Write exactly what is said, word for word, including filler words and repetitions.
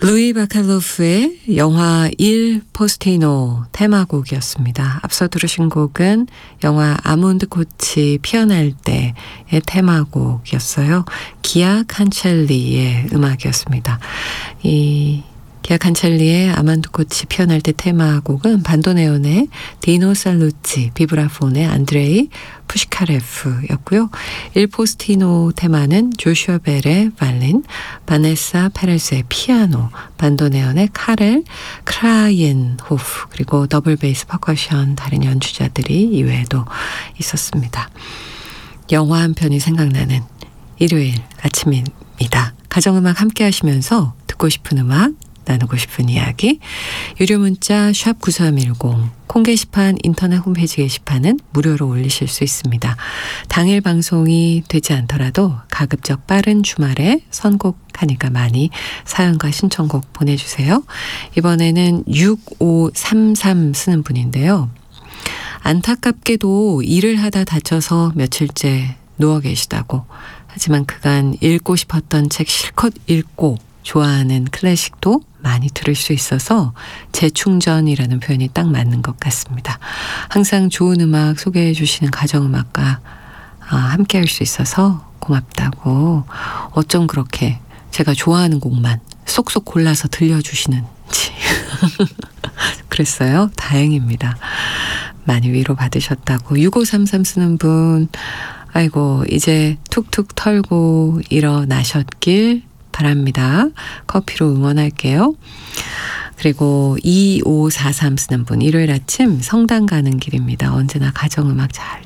루이 바칼로프의 영화 일 포스티노 테마곡이었습니다. 앞서 들으신 곡은 영화 아몬드 꽃이 피어날 때의 테마곡이었어요. 기아 칸첼리의 음악이었습니다. 이 기아 칸첼리의 아몬드 꽃이 피어날 때 테마곡은 반도네온의 디노 살루치, 비브라폰의 안드레이 푸시카레프였고요. 일 포스티노 테마는 조슈아 벨의 바이올린, 바네사 페레스의 피아노, 반도네온의 카렐 크라이엔호프, 그리고 더블 베이스 퍼커션 다른 연주자들이 이외에도 있었습니다. 영화 한 편이 생각나는 일요일 아침입니다. 가정음악 함께 하시면서 듣고 싶은 음악, 나누고 싶은 이야기, 유료 문자 샵 구삼일공, 콩 게시판, 인터넷 홈페이지 게시판은 무료로 올리실 수 있습니다. 당일 방송이 되지 않더라도 가급적 빠른 주말에 선곡하니까 많이 사연과 신청곡 보내주세요. 이번에는 육오삼삼 쓰는 분인데요. 안타깝게도 일을 하다 다쳐서 며칠째 누워 계시다고, 하지만 그간 읽고 싶었던 책 실컷 읽고 좋아하는 클래식도 많이 들을 수 있어서 재충전이라는 표현이 딱 맞는 것 같습니다. 항상 좋은 음악 소개해 주시는 가정음악과 함께 할 수 있어서 고맙다고, 어쩜 그렇게 제가 좋아하는 곡만 쏙쏙 골라서 들려주시는지 그랬어요. 다행입니다. 많이 위로받으셨다고. 육오삼삼 쓰는 분, 아이고 이제 툭툭 털고 일어나셨길 바랍니다. 커피로 응원할게요. 그리고 이오사삼 쓰는 분, 일요일 아침 성당 가는 길입니다. 언제나 가정음악 잘